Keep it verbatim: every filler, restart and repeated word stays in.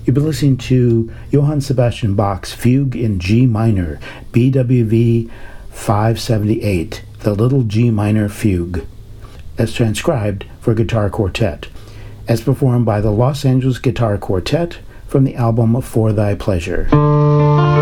You've been listening to Johann Sebastian Bach's Fugue in G minor, B W V five seventy-eight, the Little G Minor Fugue, as transcribed for guitar quartet, as performed by the Los Angeles Guitar Quartet from the album For Thy Pleasure.